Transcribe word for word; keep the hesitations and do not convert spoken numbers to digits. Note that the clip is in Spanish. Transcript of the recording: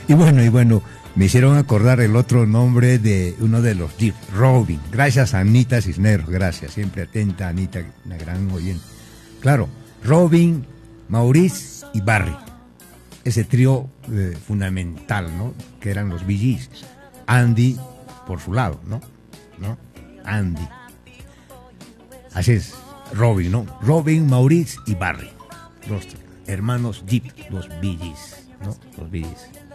Y bueno, y bueno, me hicieron acordar el otro nombre de uno de los Deep, Robin. Gracias a Anita Cisneros, gracias, siempre atenta Anita, una gran oyente. Claro, Robin, Maurice y Barry. Ese trío eh, fundamental, ¿no? Que eran los Bee Gees. Andy por su lado, ¿no? ¿No? Andy. Así es, Robin, ¿no? Robin, Maurice y Barry. Los hermanos Deep, los Bee Gees, ¿no? Los Bee Gees.